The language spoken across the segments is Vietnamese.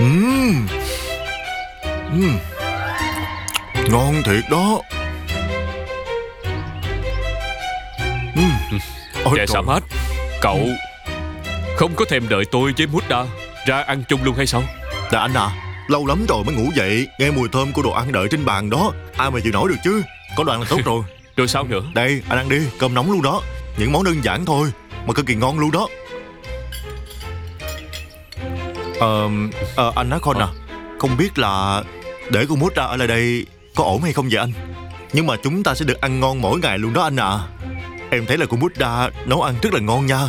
Ừm. Ngon thiệt đó. Ôi Kệ trời. Samad, cậu không có thèm đợi tôi với Mudda ra ăn chung luôn hay sao? Là anh à, lâu lắm rồi mới ngủ dậy, nghe mùi thơm của đồ ăn đợi trên bàn đó. Ai mà chịu nổi được chứ. Có đồ ăn là tốt rồi. Rồi sao nữa? Đây, anh ăn đi, cơm nóng luôn đó. Những món đơn giản thôi mà cực kỳ ngon luôn đó. Anh Nakhon à, không biết là để con Mudda ở lại đây có ổn hay không vậy anh? Nhưng mà chúng ta sẽ được ăn ngon mỗi ngày luôn đó anh à. Em thấy là cô Mudda nấu ăn rất là ngon nha.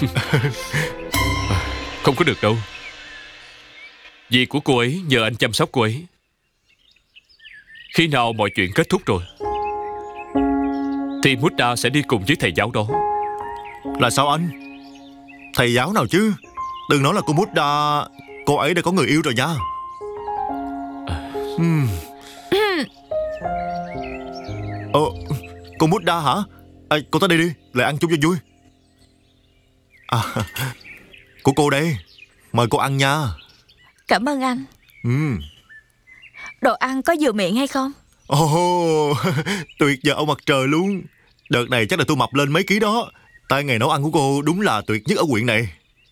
Không có được đâu. Việc của cô ấy nhờ anh chăm sóc cô ấy. Khi nào mọi chuyện kết thúc rồi thì Mudda sẽ đi cùng với thầy giáo đó. Là sao anh? Thầy giáo nào chứ? Đừng nói là cô Mudda. Cô ấy đã có người yêu rồi nha. Cô Mudda hả? Cô tới đây đi, lại ăn chung cho vui. Của cô đây, mời cô ăn nha. Cảm ơn anh. Đồ ăn có vừa miệng hay không? Tuyệt vời ông mặt trời luôn. Đợt này chắc là tôi mập lên mấy ký đó. Tay nghề nấu ăn của cô đúng là tuyệt nhất ở huyện này.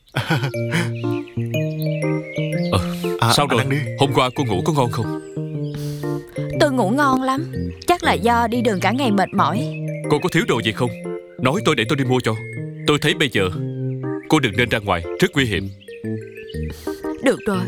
Sao rồi? Hôm qua cô ngủ có ngon không? Tôi ngủ ngon lắm. Chắc là do đi đường cả ngày mệt mỏi. Cô có thiếu đồ gì không? Nói tôi để tôi đi mua cho. Tôi thấy bây giờ cô đừng nên ra ngoài, rất nguy hiểm. Được rồi.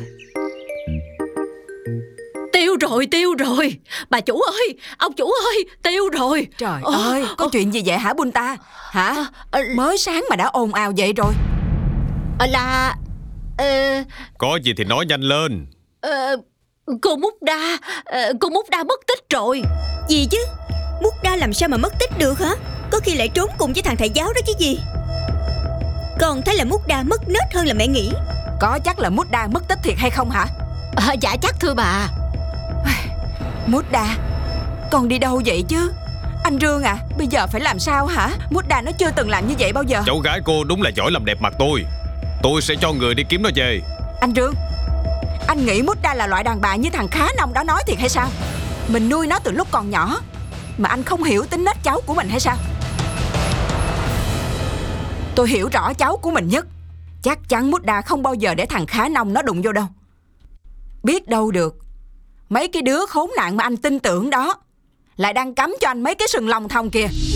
Tiêu rồi. Bà chủ ơi, ông chủ ơi, tiêu rồi. Trời ơi, có chuyện gì vậy hả Bunta? Hả? Mới sáng mà đã ồn ào vậy rồi. Là Có gì thì nói nhanh lên. Cô Mudda mất tích rồi. Gì chứ? Mudda làm sao mà mất tích được hả? Có khi lại trốn cùng với thằng thầy giáo đó chứ gì. Con thấy là Mudda mất nết hơn là mẹ nghĩ. Có chắc là Mudda mất tích thiệt hay không hả? Dạ chắc thưa bà. Mudda, con đi đâu vậy chứ? Anh Rương à, bây giờ phải làm sao hả? Mudda nó chưa từng làm như vậy bao giờ. Cháu gái cô đúng là giỏi làm đẹp mặt tôi. Tôi sẽ cho người đi kiếm nó về. Anh Rương, anh nghĩ Mudda là loại đàn bà như thằng Khá Nông đó nói thiệt hay sao? Mình nuôi nó từ lúc còn nhỏ mà anh không hiểu tính nết cháu của mình hay sao? Tôi hiểu rõ cháu của mình nhất. Chắc chắn Mudda không bao giờ để thằng Khá Nông nó đụng vô đâu. Biết đâu được, mấy cái đứa khốn nạn mà anh tin tưởng đó lại đang cắm cho anh mấy cái sừng lòng thòng kìa.